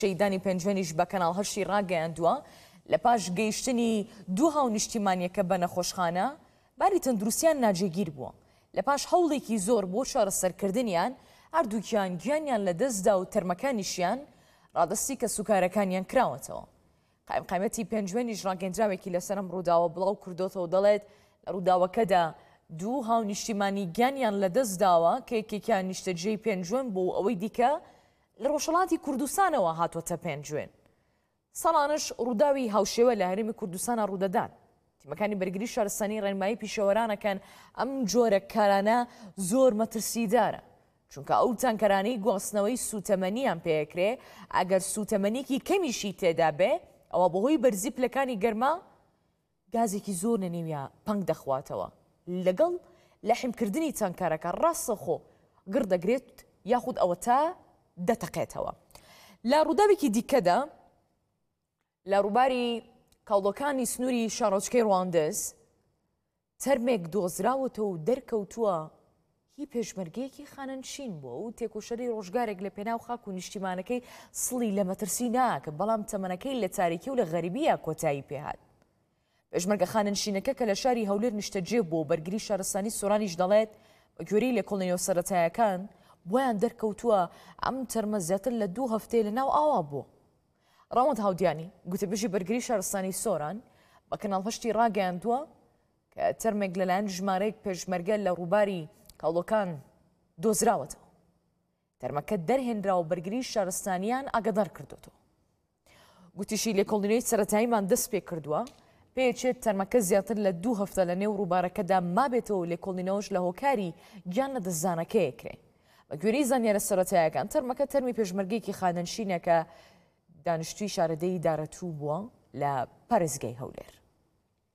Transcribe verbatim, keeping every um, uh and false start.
شەیدانی پێنجوێنیش بە کەناڵ هەشتی ڕاگەیاندووە لە پاش گەیشتنی دوو هاو نیشتیمانیەکە بە نەخۆشخانە باری تەندروستیان ناجێگیر بووە. لە پاش هەوڵێکی زۆر بۆ چارەسەرکردنیان هەردووکیان گیانیان لە دەستدا و تەرمەکانیشیان ڕادستی کە سوکارەکانیان کراوەتەوە. قایم قایمەتی پێنجوێنیش ڕاگەندراوێکی لەسەرم ڕووداوە بڵاو کردوتەوە دەڵێت لە ڕووداوەکەدا دوو هاو نیشتیمانی گیانیان لە دەستداوە کە یەکێکیان نیشتەجێی پێنجوێن بۆ ئەوەی دیکە لە ڕۆژهەڵاتی کوردستانەوە هاتووەتە پێنجوێن. ساڵانش ڕووداوی هاوشێوە لە هەرێمی کوردستانە ڕوودەدان. تیمەکانی بەرگری شارستانی ڕێنمایی پیشەوەرانەکەن ئەم جۆرە کارانە زۆر مەترسیدارە، چونکە ئەو تانکەرانەی گواستنەوەی سوتەمەنیان پێکرێ ئەگەر سوتەمەنیکی کەمیشی تێدا بێ ئەوە بەهۆی بەرزی پلەکانی گەرما گازێکی زۆر نەنیویە پەنگ دەخواتەوە. لەگەڵ لەحیمکردنی تانکارەکە ڕاستەخۆ گڕ دەگرێت یاخود ئەوە تا دەتەقێتەوە. لە ڕووداوێکی دیکەدا لە ڕووباری کاڵۆکانی سنووری شارۆچکەی ڕواندز تەرمێک دۆزراوەتەوە و دەرکەوتووە هی پێشمەرگەیەکی خانەنشین بووە و تێکۆشەری ڕۆژگارێک لە پێناو خاک و نیشتیمانەکەی سڵی لە مەترسی ناکە، بەڵام تەمەنەکەی لە تاریکی و لە غەریبیە کۆتایی پێهات. پێشمەرگە خانەنشینەکە کە لە شاری هەولێر نیشتەجێ بوو بەرگری شارستانی سۆرانیش دەڵێت بە گوێرەی لە کۆڵنیۆ سەرەتایەکان بۆیان دەرکەوتووە ئەم تەرمە زیاتر لە دوو هەفتەیە لە ناو ئاوا بووە. ڕاوەند هاودیانی گوتەبێژی بەرگری شارستانی سۆران بە کەناڵ هەشتی ڕاگەیاندووە کە تەرمێک لەلایەن ژمارەیەک پێشمەرگە لە ڕووباری کاڵۆکان دۆزراوەتەوە. تەرمەکە دەرهێنراوە بەرگری شارستانیان ئاگادار کردوتەوە. گوتیشی لێکۆڵینەوەی سەرەتاییمان دەست پێ کردووە پێچێت تەرمەکە زیاتر لە دوو هەفتە لە نێو ڕووبارەکەدا مابێتەوە لێکۆڵینەوەش لە هۆکاری گیان لە دەستزانەکەیەکرێ. بە گوێرەی زانیارە سەرەتاییەکان تەرمەکە تەرمی پێشمەرگەیەکی خانەنشینە کە دانیشتووی شارەدەی دارەتوو بووە لە پارێزگای هەولێر.